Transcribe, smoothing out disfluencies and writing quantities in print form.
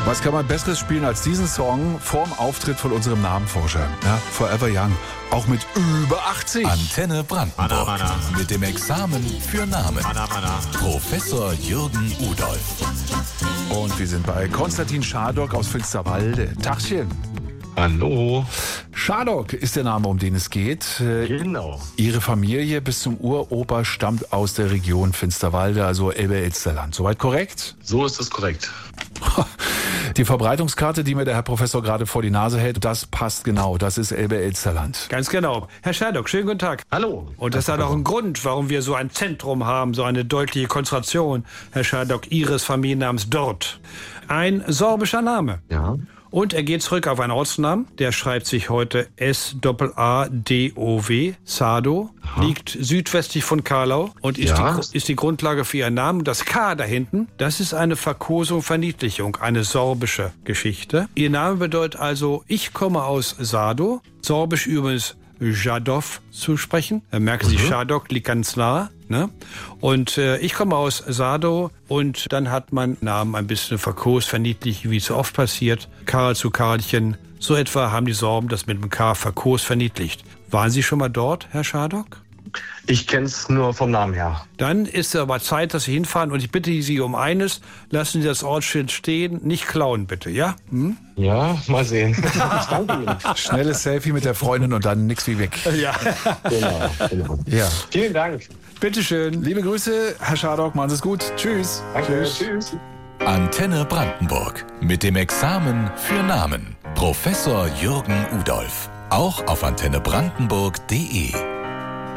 Was kann man Besseres spielen als diesen Song vorm Auftritt von unserem Namenforscher? Ja, Forever Young. Auch mit über 80. Antenne Brandenburg. Mit dem Examen für Namen. Professor Jürgen Udolph. Und wir sind bei Konstantin Schadok aus Finsterwalde. Tachchen. Hallo. Schadok ist der Name, um den es geht. Genau. Ihre Familie bis zum Uropa stammt aus der Region Finsterwalde, also Elbe-Elsterland. Soweit korrekt? So ist es korrekt. Die Verbreitungskarte, die mir der Herr Professor gerade vor die Nase hält, das passt genau. Das ist Elbe-Elsterland. Ganz genau. Herr Schadok, schönen guten Tag. Hallo. Und das hat auch einen Grund, warum wir so ein Zentrum haben, so eine deutliche Konzentration, Herr Schadok, Ihres Familiennamens dort. Ein sorbischer Name. Ja. Und er geht zurück auf einen Ortsnamen, der schreibt sich heute S-A-D-O-W, Sado, liegt südwestlich von Karlau und ist die Grundlage für Ihren Namen. Das K da hinten, das ist eine Verkosung, Verniedlichung, eine sorbische Geschichte. Ihr Name bedeutet also, ich komme aus Sado, sorbisch übrigens Jadov zu sprechen. Merken Sie, Schadok liegt ganz nah. Ne? Und ich komme aus Sado und dann hat man Namen ein bisschen verkost, verniedlicht, wie es so oft passiert. Karl zu Karlchen. So etwa haben die Sorben das mit dem K verkost, verniedlicht. Waren Sie schon mal dort, Herr Schadok? Ich kenne es nur vom Namen her. Dann ist es aber Zeit, dass Sie hinfahren und ich bitte Sie um eines, lassen Sie das Ortsschild stehen, nicht klauen bitte, ja? Ja, mal sehen. Ich danke Ihnen. Schnelles Selfie mit der Freundin und dann nix wie weg. Ja. Genau. Ja. Vielen Dank. Bitteschön. Liebe Grüße, Herr Schadok, machen Sie es gut. Tschüss. Danke. Tschüss. Antenne Brandenburg. Mit dem Examen für Namen. Professor Jürgen Udolph. Auch auf antennebrandenburg.de.